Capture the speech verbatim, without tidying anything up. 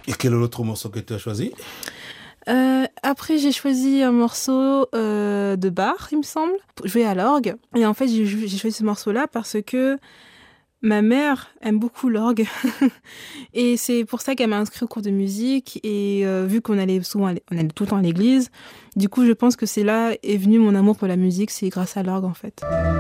Et quel est l'autre morceau que tu as choisi? Euh, après, j'ai choisi un morceau euh, de Bach, il me semble, pour jouer à l'orgue. Et en fait, j'ai jou- j'ai choisi ce morceau-là parce que ma mère aime beaucoup l'orgue. Et c'est pour ça qu'elle m'a inscrit au cours de musique. Et euh, vu qu'on allait souvent, à l'é- on allait tout le temps à l'église, du coup, je pense que c'est là est venu mon amour pour la musique, c'est grâce à l'orgue, en fait.